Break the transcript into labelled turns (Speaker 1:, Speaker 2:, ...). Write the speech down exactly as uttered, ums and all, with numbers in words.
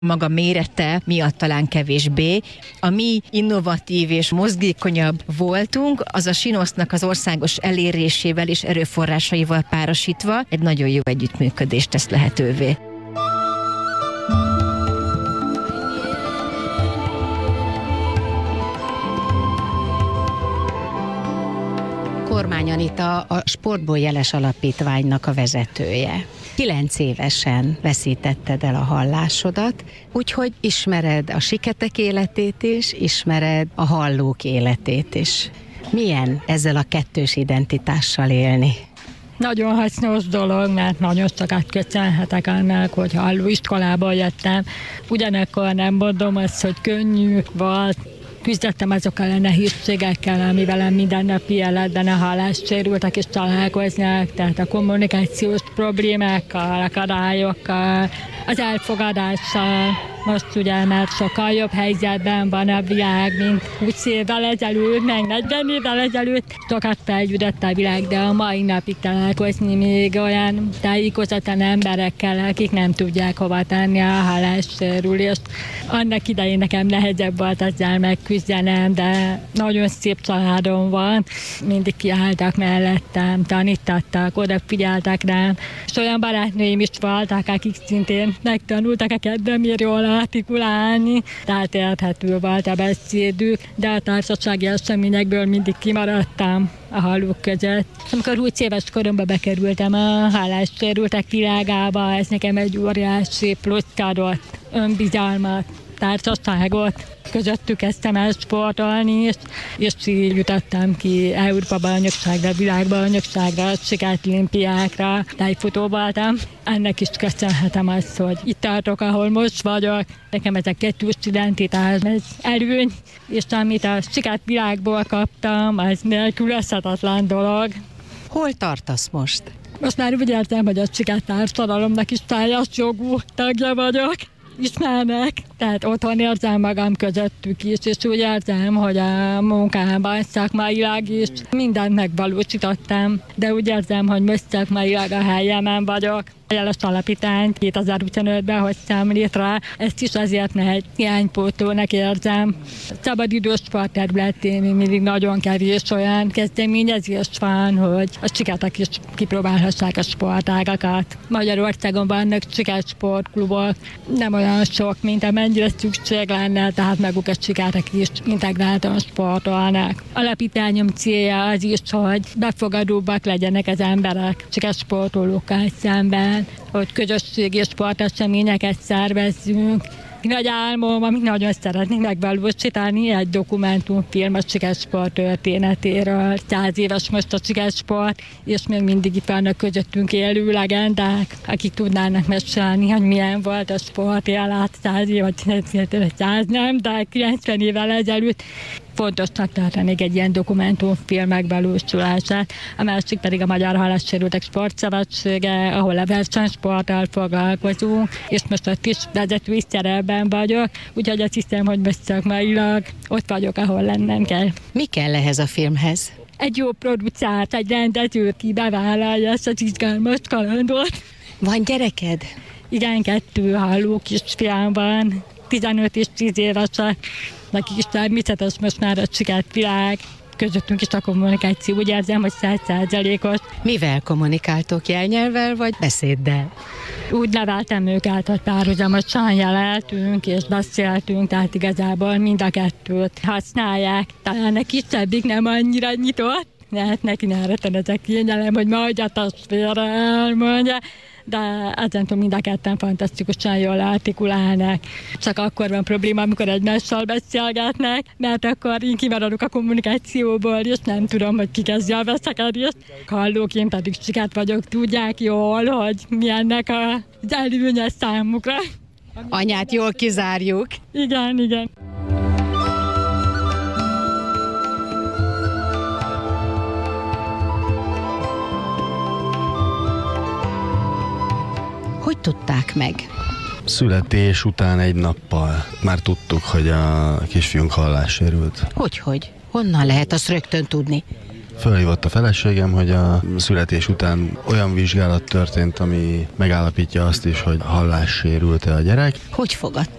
Speaker 1: maga mérete miatt talán kevésbé. A mi innovatív és mozgékonyabb voltunk, az a Sinosznak az országos elérésével és erőforrásaival párosítva egy nagyon jó együttműködést tesz lehetővé.
Speaker 2: Kormány Anita a Sportból jeles alapítványnak a vezetője. Kilenc évesen veszítetted el a hallásodat, úgyhogy ismered a siketek életét is, ismered a hallók életét is. Milyen ezzel a kettős identitással élni?
Speaker 3: Nagyon hasznos dolog, mert nagyon sokat köszönhetek annak, hogy hallóiskolából jöttem. Ugyanakkor nem mondom azt, hogy könnyű volt. Küzdöttem azokkal a nehézségekkel, amivel a mindennapi életben a hallássérültek is találkoznak, tehát a kommunikációs problémákkal, akadályokkal, az elfogadással. Most ugye már sokkal jobb helyzetben van a világ, mint húsz évvel ezelőtt, meg negyven évvel ezelőtt. Sokat fejlődött a világ, de a mai napig találkozni még olyan tájékozatlan emberekkel, akik nem tudják hova tenni a hallássérülést. Annak idején nekem nehezebb volt ezzel megküzdenem, de nagyon szép családom van. Mindig kiálltak mellettem, tanítattak, odafigyeltek rám. És olyan barátnőim is voltak, akik szintén megtanultak a kedvemért artikulálni, tehát érthető volt a beszédük, de a társasági eseményekből mindig kimaradtam a hallók között. Amikor húsz éves koromban bekerültem a hallássérültek világába, ez nekem egy óriási pluszt adott, önbizalmat, társaságot. Közöttük kezdtem el sportolni, és, és így jutottam ki Európa bajnokságra, világbajnokságra, sikerolimpiákra, tájfutó voltam. Ennek is köszönhetem azt, hogy itt tartok, ahol most vagyok. Nekem ez a kettős identitás, ez előny, és amit a sikervilágból kaptam, az nélkülözhetetlen dolog.
Speaker 2: Hol tartasz most?
Speaker 3: Most már úgy értem, hogy a sikertársadalomnak is teljes jogú tagja vagyok. Ismernek, tehát otthon érzem magam közöttük is, és úgy érzem, hogy a munkában szakmailag is mindent megvalósítottam, de úgy érzem, hogy most szakmailag a helyemen vagyok. A jeles alapítványt kétezer-huszonötben hoztam létre, ezt is azért, mert hiánypótlónak érzem. Szabadidős sport területén mindig nagyon kevés olyan kezdeményezés van, hogy a siketek is kipróbálhassák a sportágakat. Magyarországon vannak sikersportklubok, nem olyan sok, mint amennyire szükség lenne, tehát maguk a siketek is integráltan sportolnak. Alapítványom célja az is, hogy befogadóbbak legyenek az emberek sikersportolókkal szemben, hogy közösségi sporteseményeket szervezzünk. Nagy álmom, amit nagyon szeretnék megvalósítani, egy dokumentumfilm a sikersport történetéről. Száz éves most a sikersport, és még mindig itt vannak közöttünk élő legendák, akik tudnának mesélni, hogy milyen volt a sport élet száz év, vagy száz nem, de kilencven évvel ezelőtt. Fontosnak tartanék egy ilyen dokumentumfilm megvalósulását. A másik pedig a Magyar Hallássérültek Sportszövetsége, ahol a versenysporttal foglalkozunk, és most ott is vezetői szerepben vagyok, úgyhogy azt hiszem, hogy most szakmailag ott vagyok, ahol lennem kell.
Speaker 2: Mi kell ehhez a filmhez?
Speaker 3: Egy jó producert, egy rendező, ki bevállalja ezt az izgalmas kalandot.
Speaker 2: Van gyereked?
Speaker 3: Igen, kettő halló kisfiam van, tizenöt és tíz évesek. Nekik is természetes most már a sikervilág, közöttünk is a kommunikáció, úgy érzem, hogy száz százalékos.
Speaker 2: Mivel kommunikáltok, jelnyelvvel vagy beszéddel?
Speaker 3: Úgy neveltem őket, hogy párhuzamosan jeleltünk és beszéltünk, tehát igazából mind a kettőt használják. Talán a kisebbik nem annyira nyitott, lehet neki nehetetlen ezek kényelem, hogy majd a testvére elmondja, de ezentúl mind a ketten fantasztikusan jól artikulálnak. Csak akkor van probléma, amikor egymással beszélgetnek, mert akkor én kimaradok a kommunikációból, és nem tudom, hogy ki kezdje a veszekedést. Hallóként pedig sikert vagyok, tudják jól, hogy milyennek az előnye számukra.
Speaker 2: Anyát jól kizárjuk.
Speaker 3: Igen, igen.
Speaker 2: Hogy tudták meg?
Speaker 4: Születés után egy nappal már tudtuk, hogy a kisfiunk hallássérült.
Speaker 2: Hogyhogy? Honnan lehet azt rögtön tudni?
Speaker 4: Fölhívott a feleségem, hogy a születés után olyan vizsgálat történt, ami megállapítja azt is, hogy hallássérült-e a gyerek.
Speaker 2: Hogy fogadta